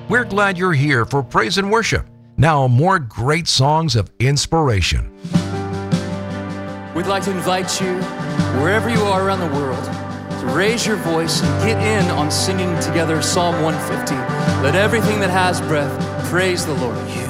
We're glad you're here for praise and worship. Now, more great songs of inspiration. We'd like to invite you, wherever you are around the world, to raise your voice and get in on singing together Psalm 150. Let everything that has breath praise the Lord.